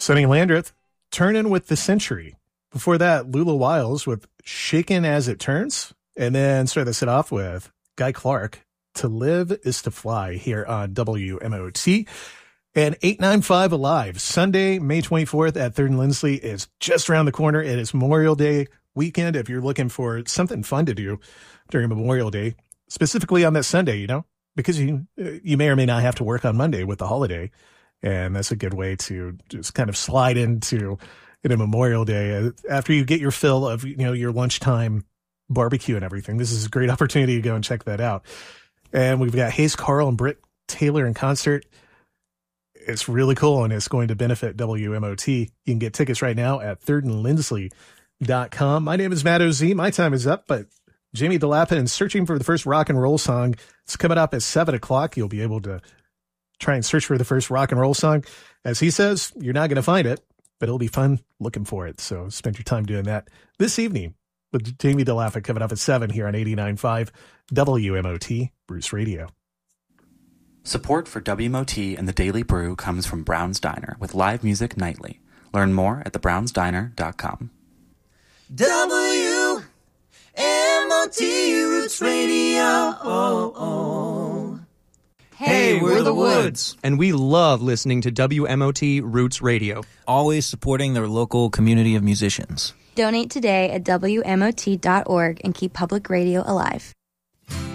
Sonny Landreth, Turnin' with the Century. Before that, Lula Wiles with Shaken as It Turns. And then started this off with Guy Clark, To Live is to Fly, here on WMOT. And 895 Alive, Sunday, May 24th at 3rd and Lindsley is just around the corner. It is Memorial Day weekend. If you're looking for something fun to do during Memorial Day, specifically on that Sunday, you know, because you may or may not have to work on Monday with the holiday. And that's a good way to just kind of slide into Memorial Day after you get your fill of, you know, your lunchtime barbecue and everything. This is a great opportunity to go and check that out. And we've got Hayes Carl and Britt Taylor in concert. It's really cool, and it's going to benefit WMOT. You can get tickets right now at thirdandlindsley.com. My name is Matt O.Z. My time is up, but Jamie DeLappa and Searching for the First Rock and Roll Song. It's coming up at 7 o'clock. You'll be able to try and search for the first rock and roll song. As he says, you're not going to find it, but it'll be fun looking for it. So spend your time doing that this evening with Jamie DeLappa coming up at 7 here on 89.5 WMOT Bruce Radio. Support for WMOT and the Daily Brew comes from Brown's Diner with live music nightly. Learn more at thebrownsdiner.com. WMOT Roots Radio. Hey, we're the Woods. And we love listening to WMOT Roots Radio. Always supporting their local community of musicians. Donate today at WMOT.org and keep public radio alive.